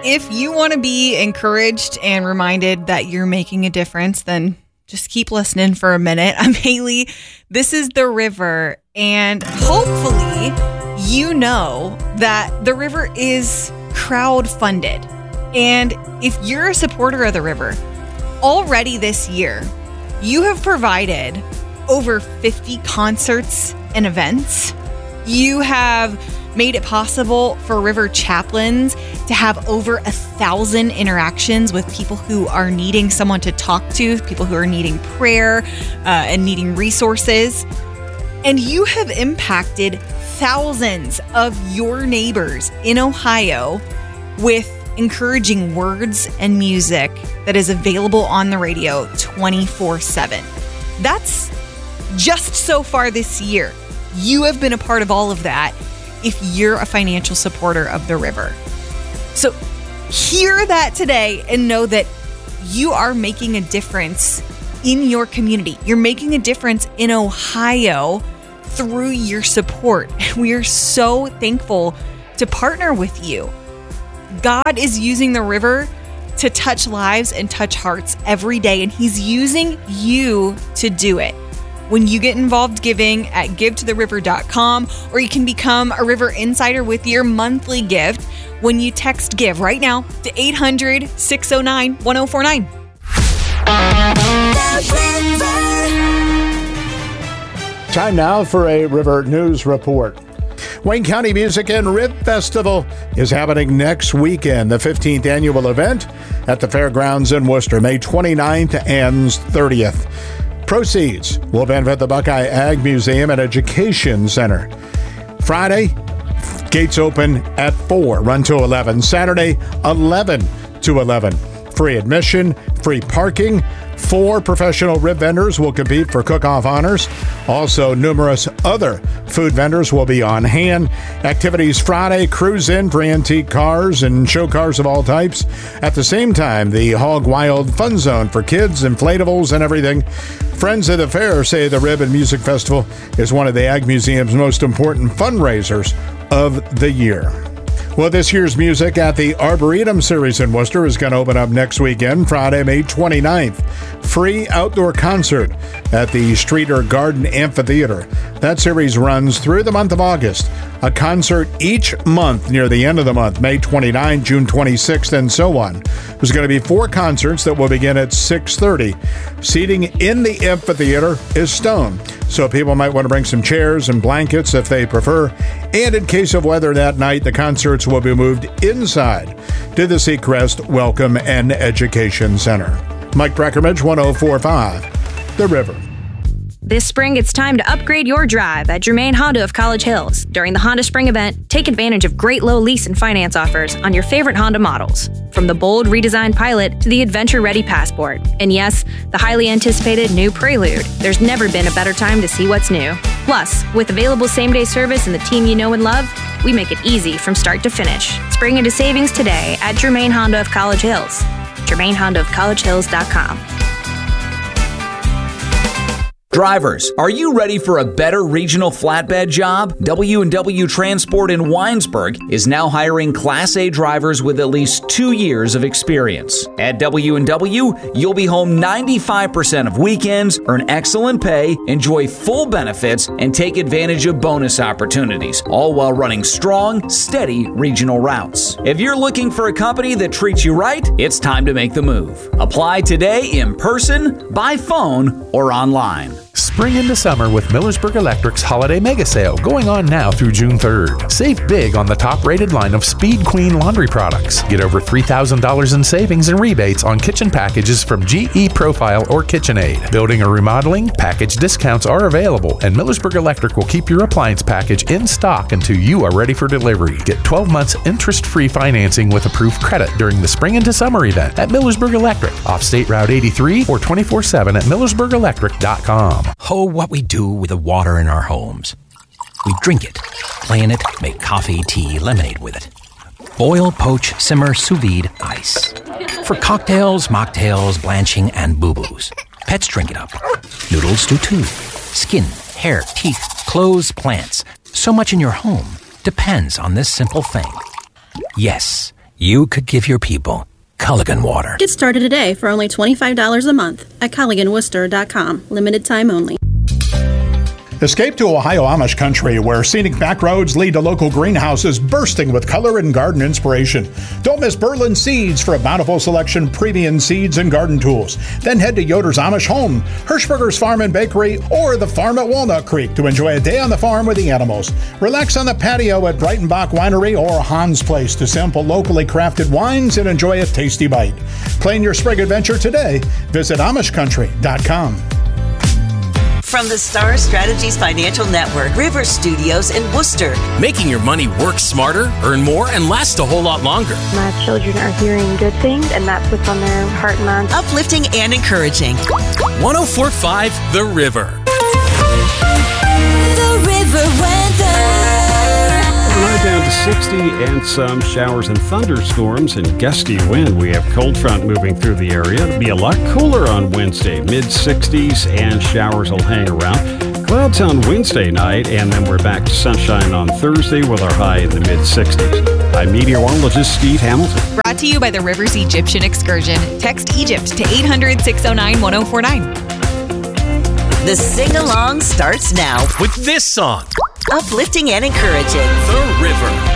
If you want to be encouraged and reminded that you're making a difference, then just keep listening for a minute. I'm Haley. This is The River, and hopefully you know that The River is crowd-funded. And if you're a supporter of The River, already this year, you have provided over 50 concerts and events. You have made it possible for River chaplains to have over 1,000 interactions with people who are needing someone to talk to, people who are needing prayer and needing resources. And you have impacted thousands of your neighbors in Ohio with encouraging words and music that is available on the radio 24/7. That's just so far this year. You have been a part of all of that if you're a financial supporter of The River. So hear that today and know that you are making a difference in your community. You're making a difference in Ohio through your support. We are so thankful to partner with you. God is using The River to touch lives and touch hearts every day, and He's using you to do it. When you get involved giving at givetothe.river.com, or you can become a River Insider with your monthly gift when you text GIVE right now to 800-609-1049. Time now for a River News Report. Wayne County Music and Rib Festival is happening next weekend, the 15th annual event at the Fairgrounds in Worcester, May 29th and 30th. Proceeds will benefit the Buckeye Ag Museum and Education Center. Friday, gates open at 4, run to 11. Saturday, 11 to 11. Free admission, free parking. 4 professional rib vendors will compete for cook-off honors. Also, numerous other food vendors will be on hand. Activities Friday, cruise in for antique cars and show cars of all types. At the same time, the Hog Wild Fun Zone for kids, inflatables, and everything. Friends of the fair say the Rib and Music Festival is one of the Ag Museum's most important fundraisers of the year. Well, this year's music at the Arboretum Series in Worcester is going to open up next weekend, Friday, May 29th. Free outdoor concert at the Streeter Garden Amphitheater. That series runs through the month of August. A concert each month near the end of the month, May 29, June 26th, and so on. There's going to be 4 concerts that will begin at 6:30. Seating in the amphitheater is stone, so people might want to bring some chairs and blankets if they prefer. And in case of weather that night, the concerts will be moved inside to the Seacrest Welcome and Education Center. Mike Breckermidge, 104.5, The River. This spring, it's time to upgrade your drive at Germain Honda of College Hills. During the Honda Spring event, take advantage of great low lease and finance offers on your favorite Honda models. From the bold redesigned Pilot to the adventure-ready Passport. And yes, the highly anticipated new Prelude. There's never been a better time to see what's new. Plus, with available same-day service and the team you know and love, we make it easy from start to finish. Spring into savings today at Germain Honda of College Hills. GermainHondaofCollegeHills.com. Drivers, are you ready for a better regional flatbed job? W&W Transport in Winesburg is now hiring Class A drivers with at least 2 years of experience. At W&W, you'll be home 95% of weekends, earn excellent pay, enjoy full benefits, and take advantage of bonus opportunities, all while running strong, steady regional routes. If you're looking for a company that treats you right, it's time to make the move. Apply today in person, by phone, or online. Spring into summer with Millersburg Electric's Holiday Mega Sale going on now through June 3rd. Save big on the top-rated line of Speed Queen laundry products. Get over $3,000 in savings and rebates on kitchen packages from GE Profile or KitchenAid. Building or remodeling, package discounts are available, and Millersburg Electric will keep your appliance package in stock until you are ready for delivery. Get 12 months interest-free financing with approved credit during the Spring into Summer event at Millersburg Electric, off State Route 83 or 24/7 at millersburgelectric.com. Oh, what we do with the water in our homes. We drink it, play in it, make coffee, tea, lemonade with it. Boil, poach, simmer, sous vide, ice. For cocktails, mocktails, blanching, and boo-boos. Pets drink it up. Noodles do too. Skin, hair, teeth, clothes, plants. So much in your home depends on this simple thing. Yes, you could give your people Culligan water. Get started today for only $25 a month at CulliganWorcester.com. Limited time only. Escape to Ohio Amish country, where scenic back roads lead to local greenhouses bursting with color and garden inspiration. Don't miss Berlin Seeds for a bountiful selection of premium seeds and garden tools. Then head to Yoder's Amish Home, Hirschberger's Farm and Bakery, or the farm at Walnut Creek to enjoy a day on the farm with the animals. Relax on the patio at Breitenbach Winery or Hans Place to sample locally crafted wines and enjoy a tasty bite. Plan your spring adventure today. Visit AmishCountry.com. From the Star Strategies Financial Network, River Studios in Worcester. Making your money work smarter, earn more, and last a whole lot longer. My children are hearing good things, and that's what's on their heart and mind. Uplifting and encouraging. 104.5 The River. The River weather. Right down to 60 and some showers and thunderstorms and gusty wind. We have cold front moving through the area. It'll be a lot cooler on Wednesday. Mid-60s and showers will hang around. Clouds on Wednesday night, and then we're back to sunshine on Thursday with our high in the mid-60s. I'm meteorologist Steve Hamilton. Brought to you by the Rivers Egyptian Excursion. Text Egypt to 800-609-1049. The sing-along starts now with this song. Uplifting and encouraging. The River.